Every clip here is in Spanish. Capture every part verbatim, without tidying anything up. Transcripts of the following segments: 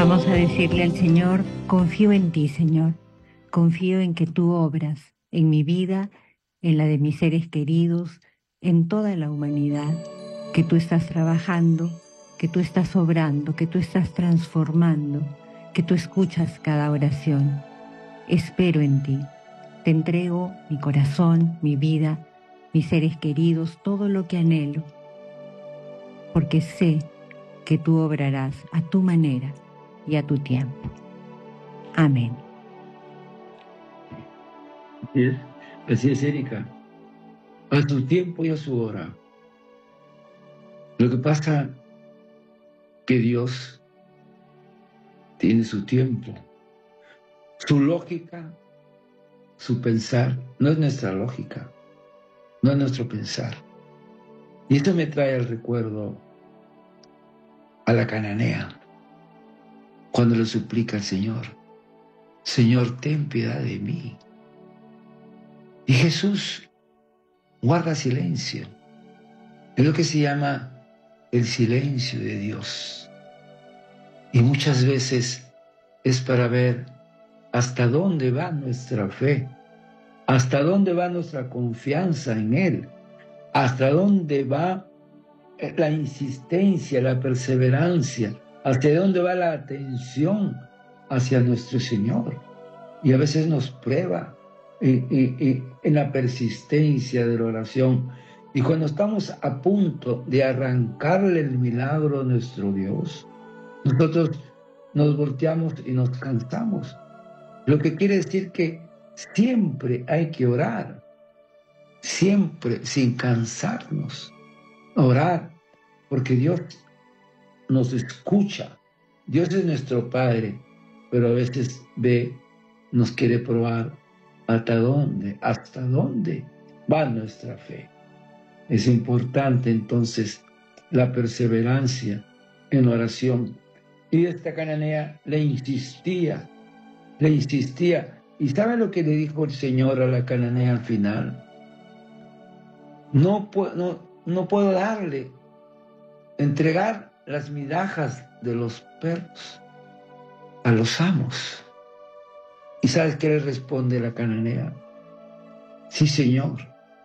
Vamos a decirle al Señor, confío en ti, Señor. Confío en que tú obras en mi vida, en la de mis seres queridos, en toda la humanidad, que tú estás trabajando, que tú estás obrando, que tú estás transformando, que tú escuchas cada oración. Espero en ti. Te entrego mi corazón, mi vida, mis seres queridos, todo lo que anhelo, porque sé que tú obrarás a tu manera y a tu tiempo. Amén. Así es, así es, Erika. A su tiempo y a su hora. Lo que pasa que Dios tiene su tiempo. Su lógica, su pensar, no es nuestra lógica, no es nuestro pensar. Y esto me trae al recuerdo a la cananea, cuando le suplica al Señor, Señor, ten piedad de mí. Y Jesús guarda silencio. Es lo que se llama el silencio de Dios. Y muchas veces es para ver hasta dónde va nuestra fe, hasta dónde va nuestra confianza en Él, hasta dónde va la insistencia, la perseverancia, hacia dónde va la atención hacia nuestro Señor. Y a veces nos prueba y, y, y en la persistencia de la oración. Y cuando estamos a punto de arrancarle el milagro a nuestro Dios, nosotros nos volteamos y nos cansamos. Lo que quiere decir que siempre hay que orar, siempre sin cansarnos, orar, porque Dios nos escucha. Dios es nuestro Padre, pero a veces ve, nos quiere probar hasta dónde, hasta dónde va nuestra fe. Es importante entonces la perseverancia en oración. Y esta cananea le insistía, le insistía. ¿Y sabe lo que le dijo el Señor a la cananea al final? No, no, no puedo darle, entregar las migajas de los perros a los amos. ¿Y sabes qué le responde la cananea? Sí, Señor.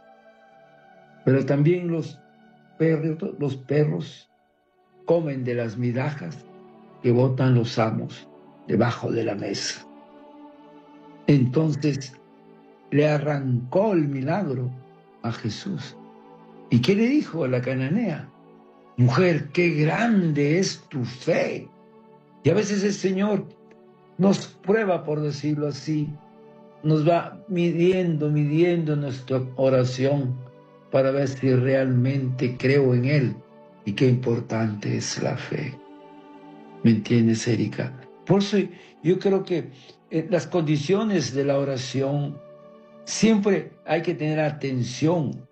Pero también los perros, los perros comen de las migajas que botan los amos debajo de la mesa. Entonces le arrancó el milagro a Jesús. ¿Y qué le dijo a la cananea? Mujer, qué grande es tu fe. Y a veces el Señor nos prueba, por decirlo así, nos va midiendo, midiendo nuestra oración para ver si realmente creo en Él. Y qué importante es la fe. ¿Me entiendes, Erika? Por eso yo creo que en las condiciones de la oración siempre hay que tener atención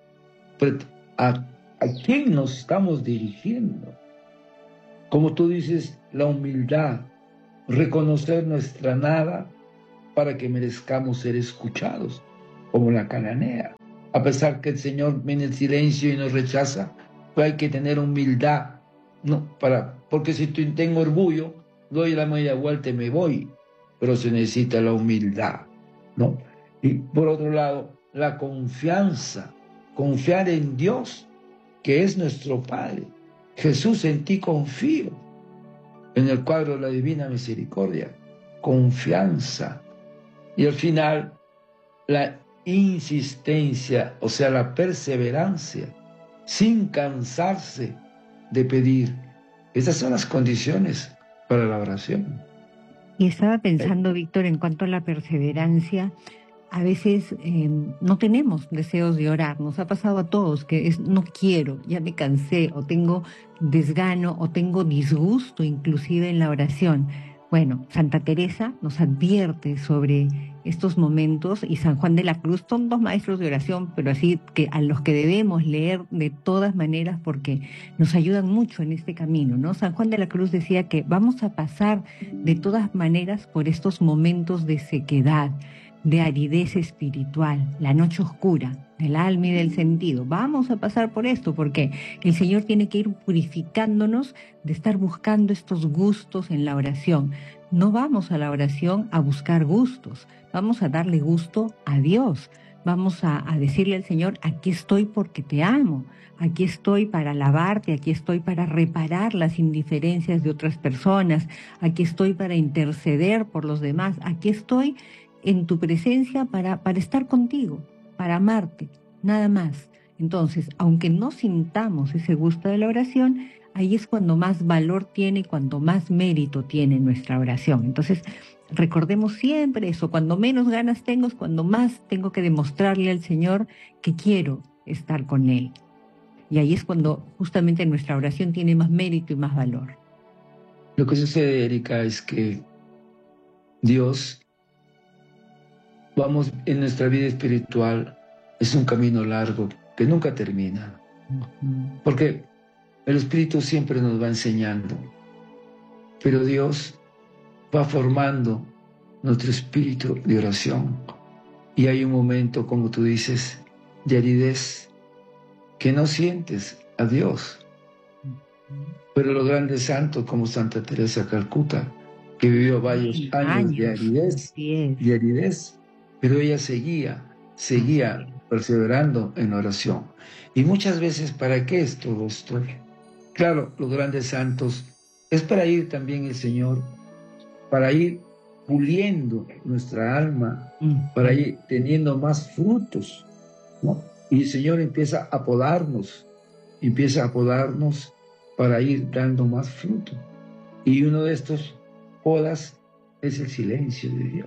a, a quién nos estamos dirigiendo. Como tú dices, la humildad, reconocer nuestra nada para que merezcamos ser escuchados, como la cananea. A pesar que el Señor viene en silencio y nos rechaza, pues hay que tener humildad, ¿no? Para, porque si tú tengo orgullo, doy la media vuelta y me voy, pero se necesita la humildad, ¿no? Y por otro lado, la confianza, confiar en Dios, que es nuestro Padre. Jesús, en ti confío. En el cuadro de la Divina Misericordia, confianza. Y al final, la insistencia, o sea, la perseverancia, sin cansarse de pedir. Esas son las condiciones para la oración. Y estaba pensando, Víctor, en cuanto a la perseverancia, a veces eh, no tenemos deseos de orar. Nos ha pasado a todos que es no quiero, ya me cansé, o tengo desgano, o tengo disgusto inclusive en la oración. Bueno, Santa Teresa nos advierte sobre estos momentos y San Juan de la Cruz son dos maestros de oración, pero así que a los que debemos leer de todas maneras porque nos ayudan mucho en este camino, ¿no? San Juan de la Cruz decía que vamos a pasar de todas maneras por estos momentos de sequedad, de aridez espiritual, la noche oscura del alma y del sentido. Vamos a pasar por esto porque el Señor tiene que ir purificándonos de estar buscando estos gustos en la oración. No vamos a la oración a buscar gustos, vamos a darle gusto a Dios. Vamos a, a decirle al Señor, aquí estoy porque te amo, aquí estoy para alabarte, aquí estoy para reparar las indiferencias de otras personas, aquí estoy para interceder por los demás, aquí estoy en tu presencia para, para estar contigo, para amarte, nada más. Entonces, aunque no sintamos ese gusto de la oración, ahí es cuando más valor tiene y cuando más mérito tiene nuestra oración. Entonces, recordemos siempre eso, cuando menos ganas tengo es cuando más tengo que demostrarle al Señor que quiero estar con Él. Y ahí es cuando justamente nuestra oración tiene más mérito y más valor. Lo que sucede, Erika, es que Dios, vamos, en nuestra vida espiritual, es un camino largo que nunca termina. Uh-huh. Porque el Espíritu siempre nos va enseñando, pero Dios va formando nuestro espíritu de oración. Y hay un momento, como tú dices, de aridez, que no sientes a Dios. Pero los grandes santos, como Santa Teresa de Calcuta, que vivió varios años, años de aridez, de aridez, pero ella seguía, seguía perseverando en oración. Y muchas veces, ¿para qué es todo esto? Claro, los grandes santos, es para ir también el Señor, para ir puliendo nuestra alma, para ir teniendo más frutos, ¿no? Y el Señor empieza a podarnos, empieza a podarnos para ir dando más fruto. Y uno de estos podas es el silencio de Dios,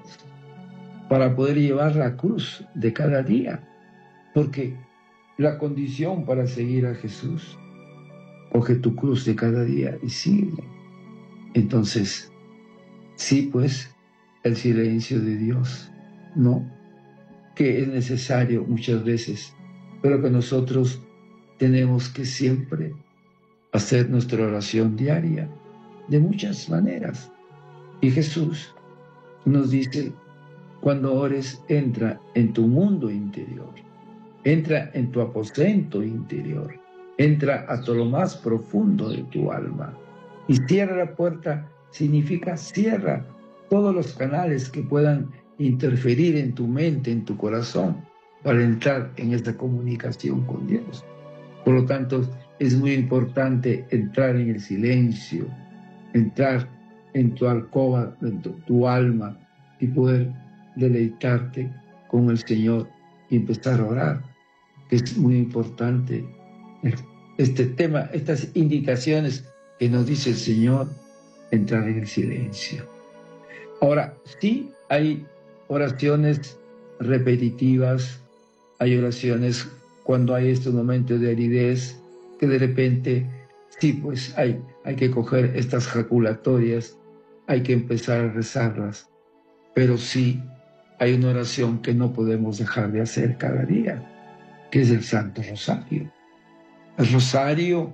para poder llevar la cruz de cada día, porque la condición para seguir a Jesús, coge tu cruz de cada día y sigue. Entonces, sí, pues, el silencio de Dios, ¿no? Que es necesario muchas veces, pero que nosotros tenemos que siempre hacer nuestra oración diaria de muchas maneras. Y Jesús nos dice, cuando ores, entra en tu mundo interior, entra en tu aposento interior, entra a todo lo más profundo de tu alma y cierra la puerta. Significa cierra todos los canales que puedan interferir en tu mente, en tu corazón, para entrar en esta comunicación con Dios. Por lo tanto, es muy importante entrar en el silencio, entrar en tu alcoba, en tu, tu alma, y poder deleitarte con el Señor y empezar a orar, que es muy importante este tema, estas indicaciones que nos dice el Señor, entrar en el silencio. Ahora, sí hay oraciones repetitivas, hay oraciones cuando hay estos momentos de aridez, que de repente, sí, pues hay, hay que coger estas jaculatorias, hay que empezar a rezarlas, pero sí hay una oración que no podemos dejar de hacer cada día, que es el Santo Rosario. El Rosario,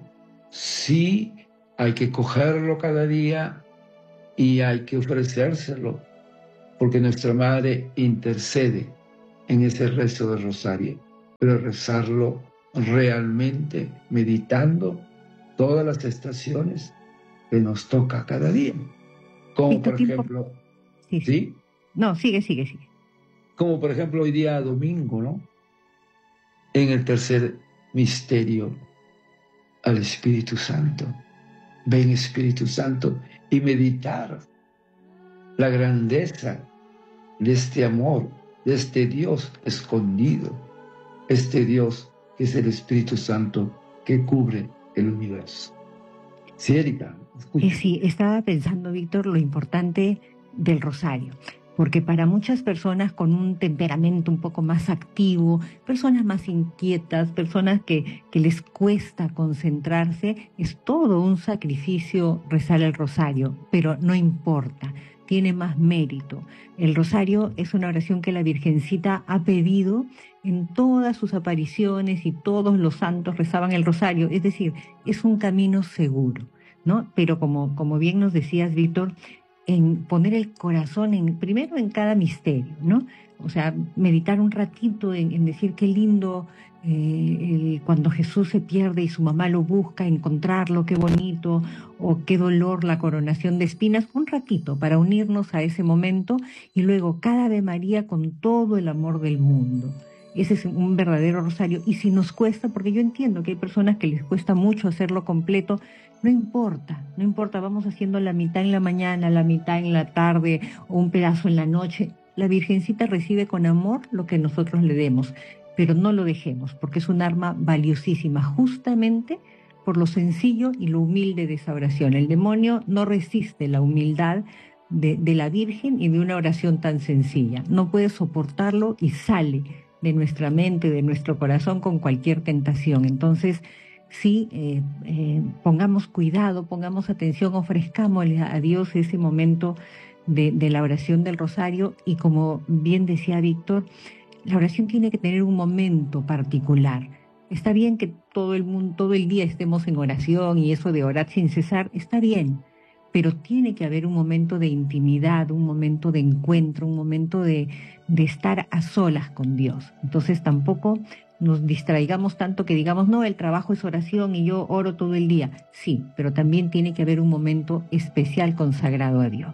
sí, hay que cogerlo cada día y hay que ofrecérselo, porque nuestra Madre intercede en ese rezo del Rosario, pero rezarlo realmente, meditando todas las estaciones que nos toca cada día. Como por ejemplo, sí, ¿sí? No, sigue, sigue, sigue. Como por ejemplo hoy día domingo, ¿no? En el tercer misterio al Espíritu Santo. Ven Espíritu Santo y meditar la grandeza de este amor, de este Dios escondido, este Dios que es el Espíritu Santo que cubre el universo. Sí, Erika, escucha. Sí, estaba pensando, Víctor, lo importante del rosario, porque para muchas personas con un temperamento un poco más activo, personas más inquietas, personas que, que les cuesta concentrarse, es todo un sacrificio rezar el rosario, pero no importa, tiene más mérito. El rosario es una oración que la Virgencita ha pedido en todas sus apariciones y todos los santos rezaban el rosario, es decir, es un camino seguro, ¿no? Pero como, como bien nos decías, Víctor, en poner el corazón en, primero en cada misterio, ¿no? O sea, meditar un ratito en, en decir qué lindo eh, el, cuando Jesús se pierde y su mamá lo busca, encontrarlo, qué bonito, o qué dolor la coronación de espinas, un ratito para unirnos a ese momento y luego cada Ave María con todo el amor del mundo. Ese es un verdadero rosario. Y si nos cuesta, porque yo entiendo que hay personas que les cuesta mucho hacerlo completo, no importa, no importa, vamos haciendo la mitad en la mañana, la mitad en la tarde o un pedazo en la noche. La Virgencita recibe con amor lo que nosotros le demos, pero no lo dejemos, porque es un arma valiosísima, justamente por lo sencillo y lo humilde de esa oración. El demonio no resiste la humildad de, de la Virgen y de una oración tan sencilla. No puede soportarlo y sale de nuestra mente, de nuestro corazón con cualquier tentación. Entonces, sí, eh, eh, pongamos cuidado, pongamos atención, ofrezcámosle a Dios ese momento de, de la oración del rosario y como bien decía Víctor, la oración tiene que tener un momento particular. Está bien que todo el mundo, todo el día estemos en oración y eso de orar sin cesar, está bien, pero tiene que haber un momento de intimidad, un momento de encuentro, un momento de, de estar a solas con Dios. Entonces tampoco nos distraigamos tanto que digamos, no, el trabajo es oración y yo oro todo el día. Sí, pero también tiene que haber un momento especial consagrado a Dios.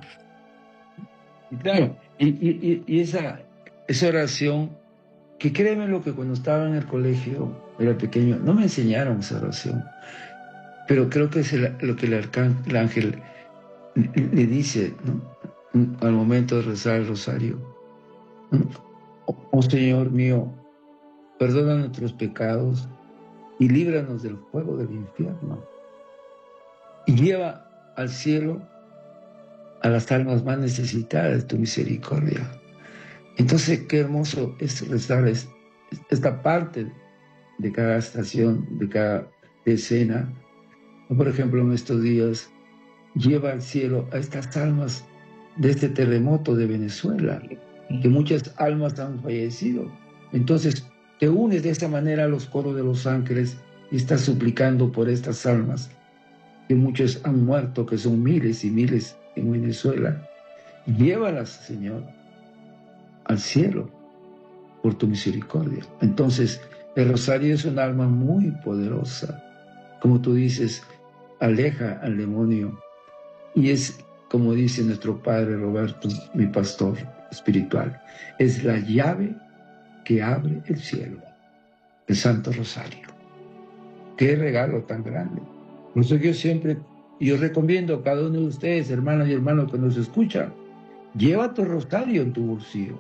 Y claro, y, y, y esa, esa oración, que créeme lo que cuando estaba en el colegio, era pequeño, no me enseñaron esa oración, pero creo que es el, lo que el, arcángel, el ángel le, le dice, ¿no?, al momento de rezar el rosario. Oh, oh Señor mío, perdona nuestros pecados y líbranos del fuego del infierno. Y lleva al cielo a las almas más necesitadas de tu misericordia. Entonces, qué hermoso es rezar es, esta parte de cada estación, de cada escena. Por ejemplo, en estos días, lleva al cielo a estas almas de este terremoto de Venezuela, que muchas almas han fallecido. Entonces, te unes de esta manera a los coros de los ángeles y estás suplicando por estas almas, que muchos han muerto, que son miles y miles en Venezuela. Llévalas, Señor, al cielo por tu misericordia. Entonces, el rosario es un alma muy poderosa. Como tú dices, aleja al demonio. Y es, como dice nuestro padre Roberto, mi pastor espiritual, es la llave que abre el cielo, el Santo Rosario. Qué regalo tan grande. Por eso yo siempre, yo recomiendo a cada uno de ustedes, hermanas y hermanos que nos escuchan, lleva tu rosario en tu bolsillo.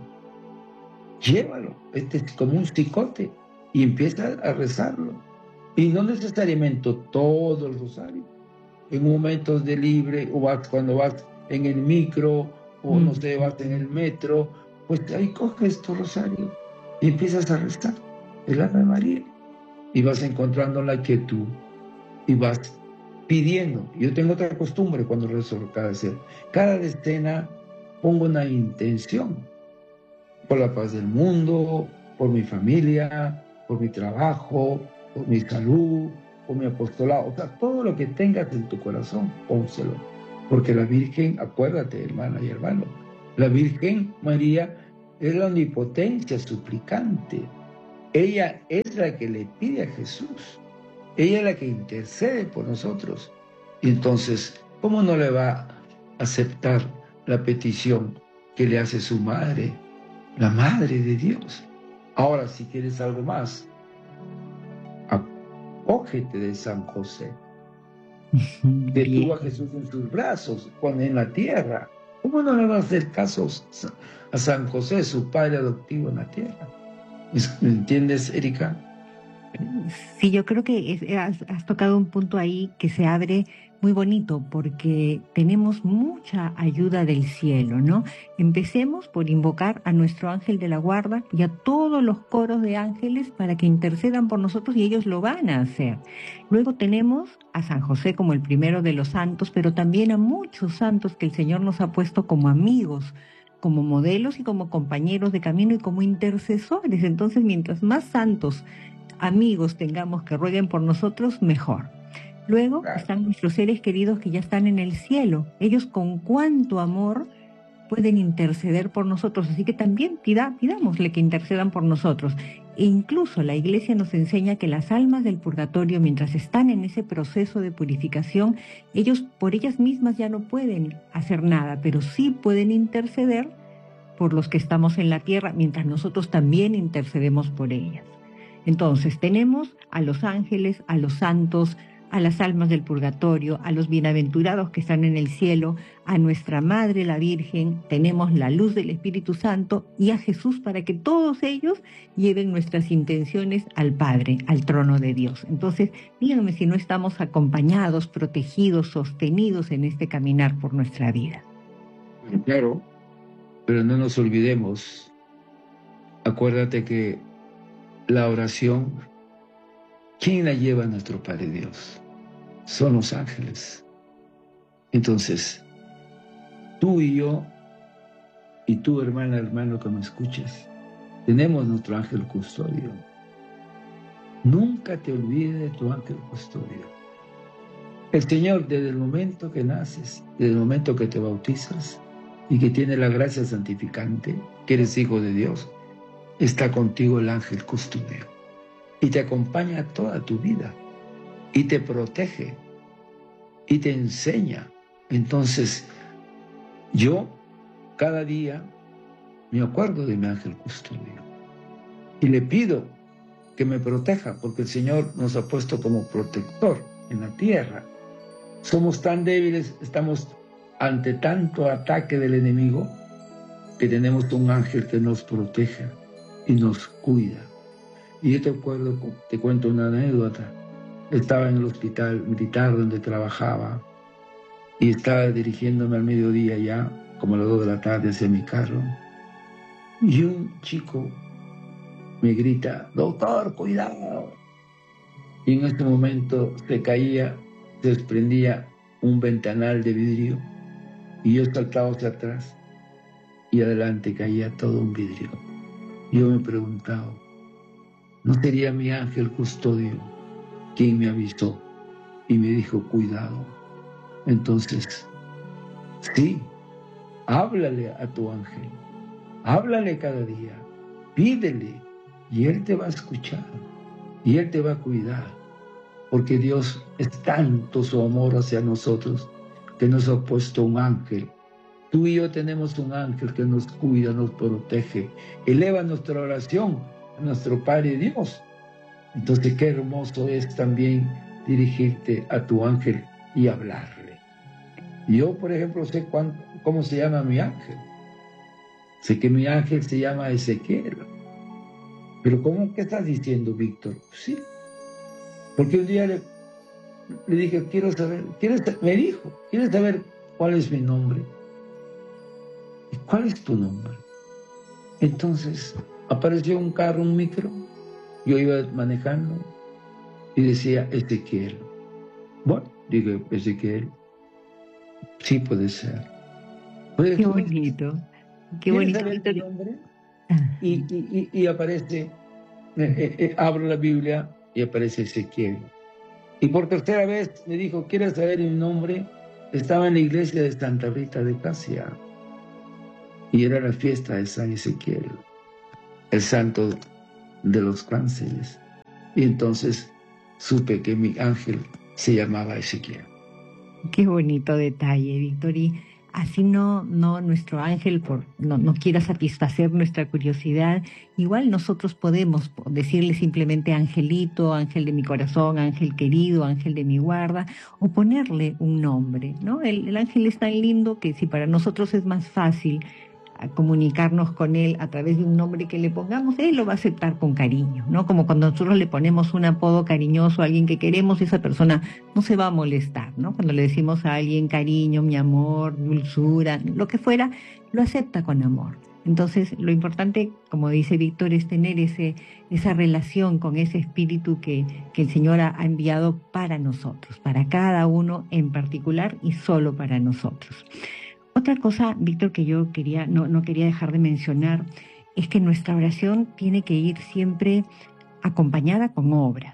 Llévalo, este es como un cicote, y empieza a rezarlo. Y no necesariamente todo el rosario. En momentos de libre, o vas, cuando vas en el micro, o mm. no sé, vas en el metro, pues ahí coges tu rosario y empiezas a rezar el Ave María. Y vas encontrando la quietud y vas pidiendo. Yo tengo otra costumbre cuando rezo cada escena. Cada escena pongo una intención. Por la paz del mundo, por mi familia, por mi trabajo, por mi salud, por mi apostolado. O sea, todo lo que tengas en tu corazón, pónselo. Porque la Virgen, acuérdate, hermana y hermano, la Virgen María es la omnipotencia suplicante. Ella es la que le pide a Jesús. Ella es la que intercede por nosotros. Y entonces, ¿cómo no le va a aceptar la petición que le hace su madre? La Madre de Dios. Ahora, si quieres algo más, acógete de San José, que tuvo a Jesús en sus brazos, cuando en la tierra. ¿Cómo no le vas a hacer caso a San José, su padre adoptivo en la tierra? ¿Me entiendes, Erika? Sí, yo creo que es, has, has tocado un punto ahí que se abre muy bonito, porque tenemos mucha ayuda del cielo, ¿no? Empecemos por invocar a nuestro ángel de la guarda y a todos los coros de ángeles para que intercedan por nosotros, y ellos lo van a hacer. Luego tenemos a San José como el primero de los santos, pero también a muchos santos que el Señor nos ha puesto como amigos, como modelos y como compañeros de camino y como intercesores. Entonces, mientras más santos amigos tengamos que rueguen por nosotros, mejor. Luego Claro. están nuestros seres queridos que ya están en el cielo. Ellos con cuánto amor pueden interceder por nosotros. Así que también pida, pidámosle que intercedan por nosotros. E incluso la Iglesia nos enseña que las almas del purgatorio, mientras están en ese proceso de purificación, ellos por ellas mismas ya no pueden hacer nada, pero sí pueden interceder por los que estamos en la tierra, mientras nosotros también intercedemos por ellas. Entonces tenemos a los ángeles, a los santos, a las almas del purgatorio, a los bienaventurados que están en el cielo, a nuestra Madre la Virgen, tenemos la luz del Espíritu Santo y a Jesús para que todos ellos lleven nuestras intenciones al Padre, al trono de Dios. Entonces, díganme si no estamos acompañados, protegidos, sostenidos en este caminar por nuestra vida. Claro, pero no nos olvidemos, acuérdate que la oración, ¿quién la lleva a nuestro Padre Dios? Son los ángeles. Entonces, tú y yo, y tú, hermana, hermano que me escuchas, tenemos nuestro ángel custodio. Nunca te olvides de tu ángel custodio. El Señor, desde el momento que naces, desde el momento que te bautizas y que tienes la gracia santificante, que eres hijo de Dios, está contigo el ángel custodio y te acompaña toda tu vida y te protege y te enseña. Entonces, yo cada día me acuerdo de mi ángel custodio y le pido que me proteja, porque el Señor nos ha puesto como protector en la tierra. Somos tan débiles, estamos ante tanto ataque del enemigo, que tenemos un ángel que nos proteja y nos cuida. Y yo te acuerdo, te cuento una anécdota. Estaba en el hospital militar donde trabajaba y estaba dirigiéndome al mediodía ya, como a las dos de la tarde, hacia mi carro. Y un chico me grita, doctor, cuidado. Y en este momento se caía, se desprendía un ventanal de vidrio y yo saltaba hacia atrás y adelante caía todo un vidrio. Yo me preguntaba, ¿no sería mi ángel custodio quien me avisó y me dijo, cuidado? Entonces, sí, háblale a tu ángel, háblale cada día, pídele, y Él te va a escuchar, y Él te va a cuidar, porque Dios es tanto su amor hacia nosotros, que nos ha puesto un ángel. Tú y yo tenemos un ángel que nos cuida, nos protege, eleva nuestra oración a nuestro Padre Dios. Entonces, qué hermoso es también dirigirte a tu ángel y hablarle. Yo, por ejemplo, sé cuánto, cómo se llama mi ángel. Sé que mi ángel se llama Ezequiel. Pero ¿cómo que estás diciendo, Víctor? Sí. Porque un día le, le dije, quiero saber, ¿quieres, me dijo, ¿quieres saber cuál es mi nombre? ¿Y cuál es tu nombre? Entonces, apareció un carro, un micro, yo iba manejando y decía Ezequiel. Bueno, dije, Ezequiel, sí puede ser. Qué bonito, qué bonito. ¿Quieres saber tu nombre? Y, y, y, y aparece, eh, eh, abro la Biblia y aparece Ezequiel. Y por tercera vez me dijo, ¿quieres saber mi nombre? Estaba en la iglesia de Santa Rita de Casia y era la fiesta de San Ezequiel, el santo de los cánceres. Y entonces supe que mi ángel se llamaba Ezequiel. Qué bonito detalle, Víctor. Y así no, no nuestro ángel por, no, no quiera satisfacer nuestra curiosidad, igual nosotros podemos decirle simplemente angelito, ángel de mi corazón, ángel querido, ángel de mi guarda, o ponerle un nombre, ¿no? El, el ángel es tan lindo que si para nosotros es más fácil a comunicarnos con él a través de un nombre que le pongamos, él lo va a aceptar con cariño, ¿no? Como cuando nosotros le ponemos un apodo cariñoso a alguien que queremos, esa persona no se va a molestar, ¿no? Cuando le decimos a alguien cariño, mi amor, dulzura, lo que fuera, lo acepta con amor. Entonces, lo importante, como dice Víctor, es tener ese, esa relación con ese espíritu que, que el Señor ha, ha enviado para nosotros, para cada uno en particular y solo para nosotros. Otra cosa, Víctor, que yo quería, no, no quería dejar de mencionar, es que nuestra oración tiene que ir siempre acompañada con obras.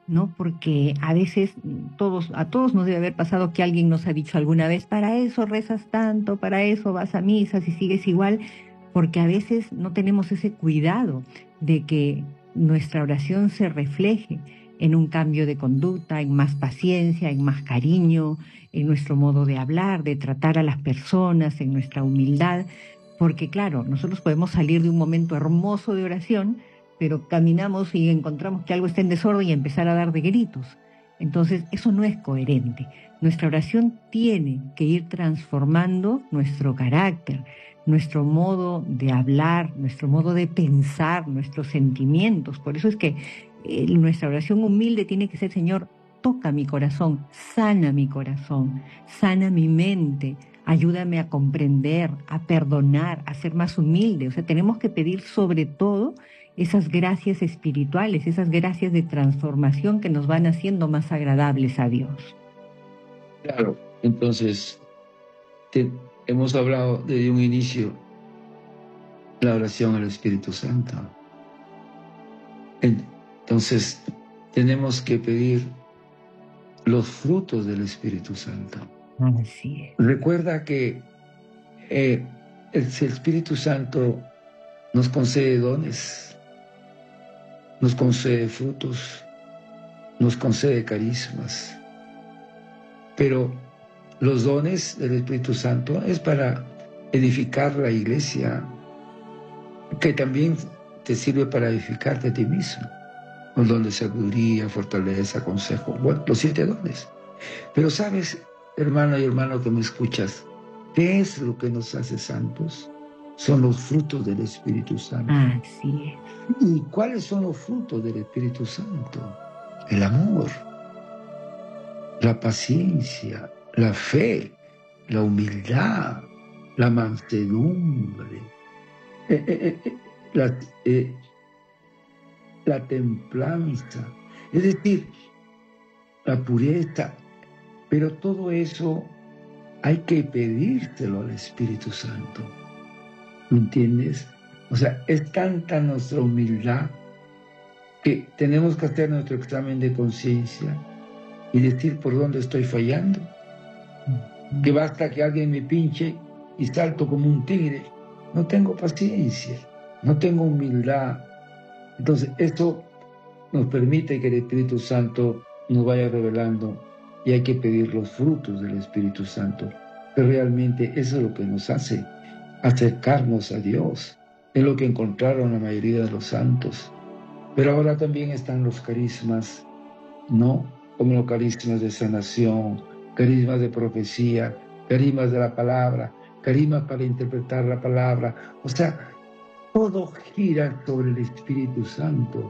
¿no? Porque a veces todos, a todos nos debe haber pasado que alguien nos ha dicho alguna vez, para eso rezas tanto, para eso vas a misas y sigues igual, porque a veces no tenemos ese cuidado de que nuestra oración se refleje en un cambio de conducta, en más paciencia, en más cariño, en nuestro modo de hablar, de tratar a las personas, en nuestra humildad, porque claro, nosotros podemos salir de un momento hermoso de oración, pero caminamos y encontramos que algo está en desorden y empezar a dar de gritos. Entonces, eso no es coherente. Nuestra oración tiene que ir transformando nuestro carácter, nuestro modo de hablar, nuestro modo de pensar, nuestros sentimientos. Por eso es que eh, nuestra oración humilde tiene que ser: Señor, toca mi corazón, sana mi corazón, sana mi mente, ayúdame a comprender, a perdonar, a ser más humilde. O sea, tenemos que pedir sobre todo esas gracias espirituales, esas gracias de transformación que nos van haciendo más agradables a Dios. Claro, entonces te, hemos hablado desde un inicio la oración al Espíritu Santo. Entonces tenemos que pedir los frutos del Espíritu Santo. Así es. Recuerda que eh, el, el Espíritu Santo nos concede dones, nos concede frutos, nos concede carismas. Pero los dones del Espíritu Santo es para edificar la iglesia, que también te sirve para edificarte a ti mismo. Los dones de sabiduría, fortaleza, consejo, bueno, los siete dones. Pero sabes, hermana y hermano que me escuchas, ¿qué es lo que nos hace santos? Son los frutos del Espíritu Santo. Así es. ¿Y cuáles son los frutos del Espíritu Santo? El amor, la paciencia, la fe, la humildad, la mansedumbre, eh, eh, eh, la, eh, la templanza, es decir, la pureza. Pero todo eso hay que pedírselo al Espíritu Santo. ¿Me entiendes? O sea, es tanta nuestra humildad que tenemos que hacer nuestro examen de conciencia y decir por dónde estoy fallando. Que basta que alguien me pinche y salto como un tigre. No tengo paciencia, no tengo humildad. Entonces, esto nos permite que el Espíritu Santo nos vaya revelando, y hay que pedir los frutos del Espíritu Santo. Que realmente eso es lo que nos hace acercarnos a Dios. Es lo que encontraron la mayoría de los santos. Pero ahora también están los carismas, ¿no? Como los carismas de sanación, carismas de profecía, carismas de la palabra, carismas para interpretar la palabra. O sea, todo gira sobre el Espíritu Santo.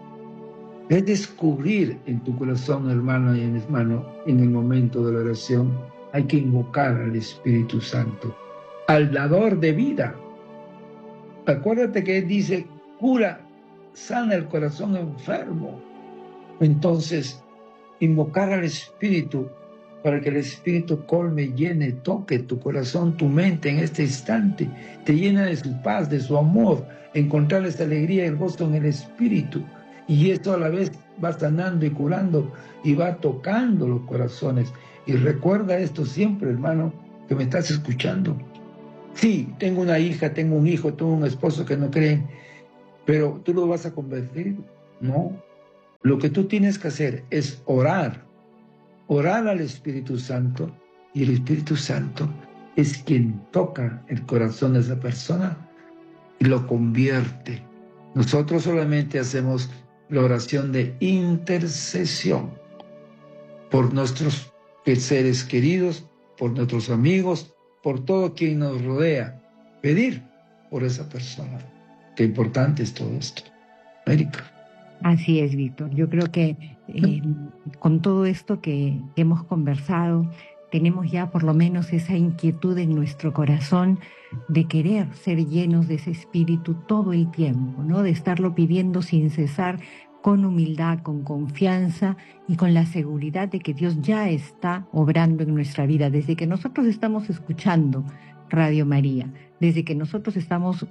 Es descubrir en tu corazón, hermano y hermano, en el momento de la oración, hay que invocar al Espíritu Santo, al dador de vida. Acuérdate que él dice, cura, sana el corazón enfermo. Entonces, invocar al Espíritu para que el Espíritu colme, llene, toque tu corazón, tu mente en este instante, te llena de su paz, de su amor, encontrar esa alegría y el gozo en el Espíritu. Y esto a la vez va sanando y curando y va tocando los corazones. Y recuerda esto siempre, hermano, que me estás escuchando. Sí, tengo una hija, tengo un hijo, tengo un esposo que no creen, pero tú lo vas a convertir. No. Lo que tú tienes que hacer es orar, orar al Espíritu Santo, y el Espíritu Santo es quien toca el corazón de esa persona y lo convierte. Nosotros solamente hacemos la oración de intercesión por nuestros seres queridos, por nuestros amigos, por todo quien nos rodea. Pedir por esa persona. Qué importante es todo esto. América. Así es, Víctor. Yo creo que eh, con todo esto que, que hemos conversado, tenemos ya por lo menos esa inquietud en nuestro corazón de querer ser llenos de ese espíritu todo el tiempo, ¿no? De estarlo pidiendo sin cesar, con humildad, con confianza y con la seguridad de que Dios ya está obrando en nuestra vida. Desde que nosotros estamos escuchando Radio María, desde que nosotros estamos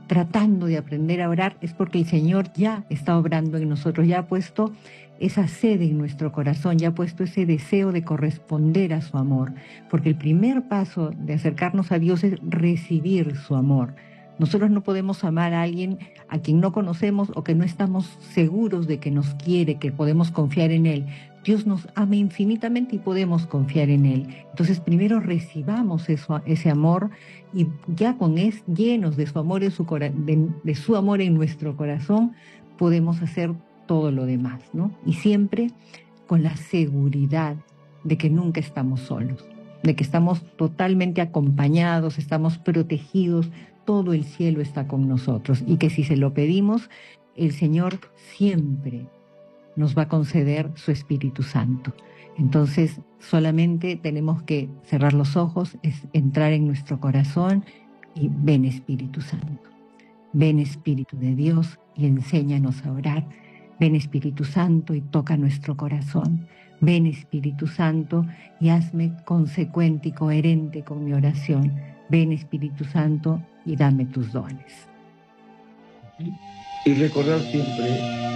tratando de aprender a orar, es porque el Señor ya está obrando en nosotros, ya ha puesto esa sed en nuestro corazón, ya ha puesto ese deseo de corresponder a su amor, porque el primer paso de acercarnos a Dios es recibir su amor. Nosotros no podemos amar a alguien a quien no conocemos o que no estamos seguros de que nos quiere, que podemos confiar en Él. Dios nos ama infinitamente y podemos confiar en Él. Entonces primero recibamos eso, ese amor, y ya con es, llenos de su amor en su cora- de, de su amor en nuestro corazón, podemos hacer todo lo demás, ¿no? Y siempre con la seguridad de que nunca estamos solos, de que estamos totalmente acompañados, estamos protegidos, todo el cielo está con nosotros, y que si se lo pedimos, el Señor siempre nos va a conceder su Espíritu Santo. Entonces, solamente tenemos que cerrar los ojos, es entrar en nuestro corazón y ven Espíritu Santo. Ven Espíritu de Dios y enséñanos a orar. Ven Espíritu Santo y toca nuestro corazón. Ven Espíritu Santo y hazme consecuente y coherente con mi oración. Ven Espíritu Santo y dame tus dones. Y recordar siempre